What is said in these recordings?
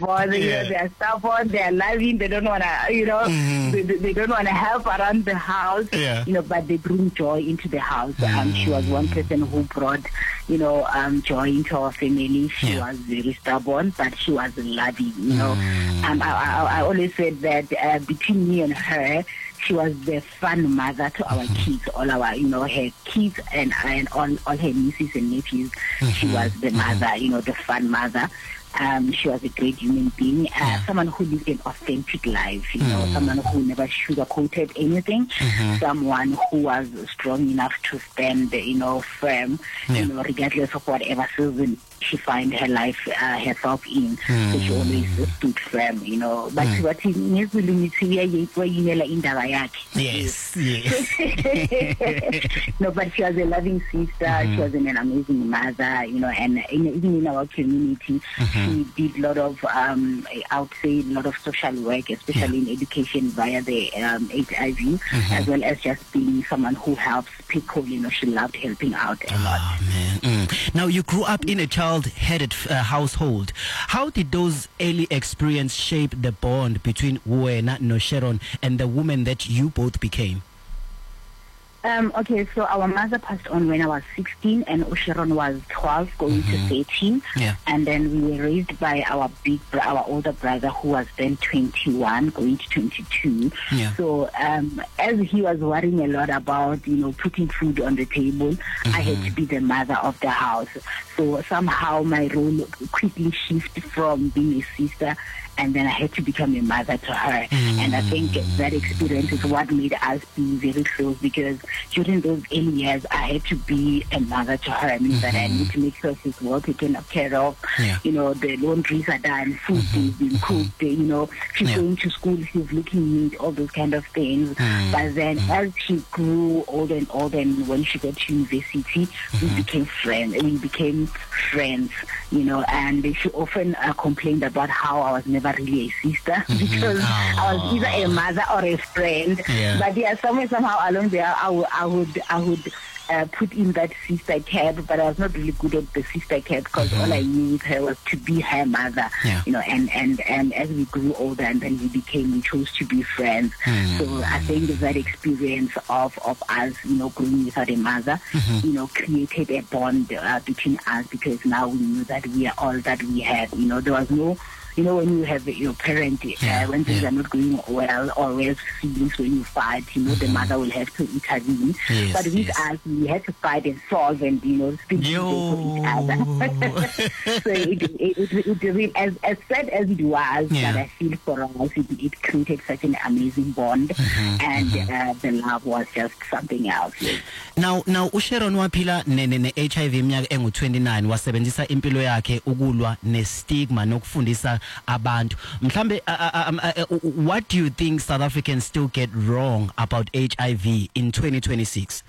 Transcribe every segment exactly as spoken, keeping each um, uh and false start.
stubborn. You know, they're stubborn. They're loving. They don't wanna, you know, mm-hmm. they, they don't wanna help around the house. Yeah. You know, but they bring joy into the house. Mm. Um, she was one person who brought, you know, um, joy into our family. She yeah. was very stubborn, but she was loving. You know, mm. um, I, I, I always said that uh, between me and her, she was the fun mother to our mm-hmm. kids, all our, you know, her kids and and all, all her nieces and nephews. Mm-hmm. She was the mother, mm-hmm. you know, the fun mother. Um, she was a great human being, uh, yeah. someone who lived an authentic life, you mm-hmm. know, someone who never sugarcoated anything, mm-hmm. someone who was strong enough to stand, you know, firm, yeah. you know, regardless of whatever season she find her life uh, herself in. Mm. So she always stood firm, you know. But Mm. what he needs to yes, yes. No, but she was a loving sister. Mm-hmm. She was an amazing mother, you know. And in, even in our community, mm-hmm. she did a lot of, um, I would say, a lot of social work, especially yeah. in education via the um, H I V, mm-hmm. as well as just being someone who helps people. You know, she loved helping out a oh, lot. Man. Mm. Now, you grew up in a child-headed uh, household. How did those early experiences shape the bond between Uwena Nosheron and the woman that you both became? Um, okay, so our mother passed on when I was sixteen, and Osheron was twelve, going mm-hmm. to thirteen. Yeah. And then we were raised by our big, bro- our older brother, who was then twenty-one, going to twenty-two. Yeah. So um, as he was worrying a lot about, you know, putting food on the table, mm-hmm. I had to be the mother of the house. So somehow my role quickly shifted from being a sister, and then I had to become a mother to her. Mm. And I think that experience is what made us be very close, because during those early years, I had to be a mother to her. I mean, mm-hmm. that I need to make sure she's well taken care of. Yeah. You know, the laundries are done, food mm-hmm. is being cooked, you know, she's yeah. going to school, she's looking neat, all those kind of things. Mm-hmm. But then as she grew older and older, and when she got to university, mm-hmm. we became friends. We became friends, you know, and she often uh, complained about how I was never really a sister, mm-hmm. because oh. I was either a mother or a friend. Yeah. But yeah, somewhere somehow along there, I, w- I would I would uh, put in that sister cap, but I was not really good at the sister cap, because mm-hmm. all I knew with her was to be her mother. Yeah. You know, and, and, and as we grew older, and then we became, we chose to be friends. Mm-hmm. So I think that experience of, of us, you know, growing without a mother, mm-hmm. you know, created a bond uh, between us, because now we knew that we are all that we had. You know, there was no, you know, when you have your parent, yeah, uh, when things yeah. are not going well, or where siblings, when you fight, you know, mm-hmm. the mother will have to intervene. Yes, but with yes. us, we had to fight and solve, and, you know, speak for each other. So it, it, it, it, it, as, as sad as it was, yeah. but I feel for us, it, it created such an amazing bond, mm-hmm. and mm-hmm. Uh, the love was just something else. Yes. Now, now, Usheron waphila ne ne H I V mnyaka engu twenty-nine, wasebenzisa impilo yakhe ukulwa ne stigma nokufundisa abantu. Mhlambe, uh, um, uh, what do you think South Africans still get wrong about H I V in twenty twenty-six?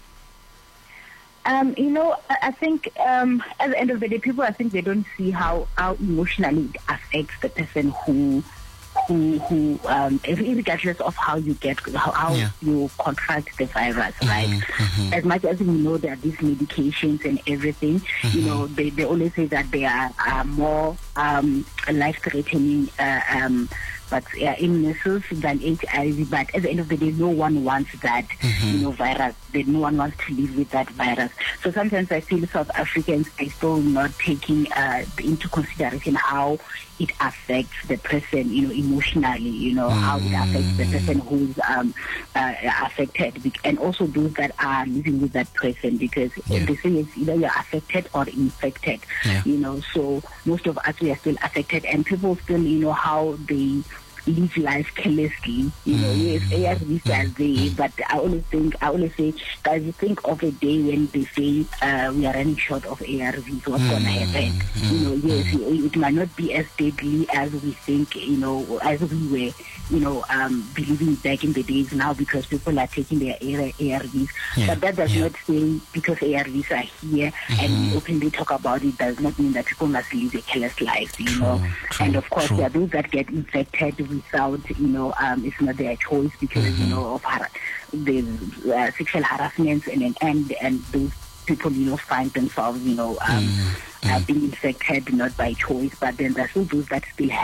Um, you know, I, I think um, at the end of the day, people, I think they don't see how, how emotionally it affects the person who who who um regardless of how you get how, how yeah. you contract the virus, mm-hmm, right? Mm-hmm. As much as we know there are these medications and everything, mm-hmm. you know, they, they always say that they are, are more um life-threatening uh, um but uh, illnesses than H I V. But at the end of the day, no one wants that, mm-hmm. you know, virus. That no one wants to live with that virus. So sometimes I feel South Africans are still not taking uh, into consideration how it affects the person, you know, emotionally, you know, mm-hmm. how it affects the person who's um, uh, affected, and also those that are living with that person, because yeah. they say it's either you're affected or infected, yeah. you know. So most of us, we are still affected, and people still, you know, how they live life carelessly, you know. Yes, A R Vs are there, but I always think, I always say, guys, you think of a day when they say uh, we are running short of A R Vs, what's gonna happen? You know, yes, it might not be as deadly as we think, you know, as we were, you know, um, believing back in the days now, because people are taking their A R Vs. Yeah. But that does yeah. not say because A R Vs are here mm-hmm. and we openly talk about it, does not mean that people must live a careless life, you true, know. True, and of course, true. there are those that get infected without, you know, um, it's not their choice, because, mm-hmm. you know, of har- the uh, sexual harassment, and, and, and those people, you know, find themselves, you know, um, mm-hmm. uh, being infected not by choice, but then there's still those that still have